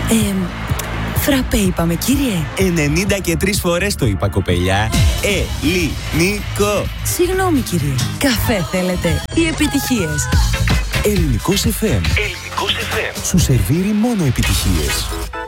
Φραπέ είπαμε, κύριε. 93 φορές το είπα, κοπελιά. Ελληνικό. Συγγνώμη, κύριε. Καφέ θέλετε ή επιτυχίες? Ελληνικός FM. Σου σερβίρει μόνο επιτυχίες.